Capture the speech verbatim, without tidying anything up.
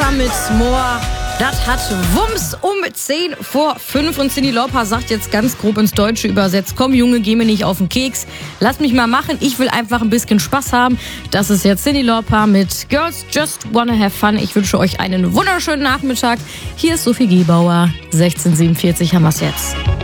Lauper mit More. Das hat Wumms um zehn vor fünf und Cyndi Lauper sagt jetzt ganz grob ins Deutsche übersetzt: Komm Junge, geh mir nicht auf den Keks, lass mich mal machen, ich will einfach ein bisschen Spaß haben. Das ist jetzt Cyndi Lauper mit Girls Just Wanna Have Fun. Ich wünsche euch einen wunderschönen Nachmittag. Hier ist Sophie Gebauer, sechzehn siebenundvierzig haben wir's jetzt.